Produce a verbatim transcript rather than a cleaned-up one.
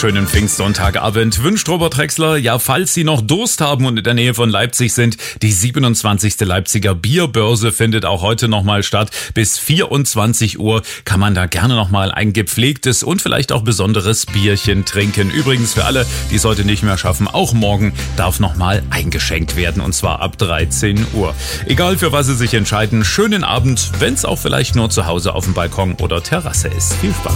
schönen Pfingstsonntagabend wünscht Robert Drexler. Ja, falls Sie noch Durst haben und in der Nähe von Leipzig sind, die siebenundzwanzigste Leipziger Bierbörse findet auch heute nochmal statt. Bis vierundzwanzig Uhr kann man da gerne nochmal ein gepflegtes und vielleicht auch besonderes Bierchen trinken. Übrigens für alle, die es heute nicht mehr schaffen, auch morgen darf nochmal eingeschenkt werden und zwar ab dreizehn Uhr. Egal für was Sie sich entscheiden, schönen Abend, wenn es auch vielleicht nur zu Hause auf dem Balkon oder Terrasse ist. Viel Spaß.